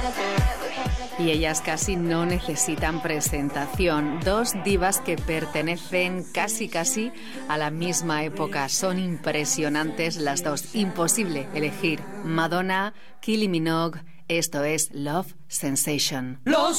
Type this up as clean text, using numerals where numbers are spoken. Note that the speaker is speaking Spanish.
Y ellas casi no necesitan presentación. Dos divas que pertenecen casi a la misma época. Son impresionantes las dos. Imposible elegir. Madonna, Kylie Minogue. Esto es Love Sensation.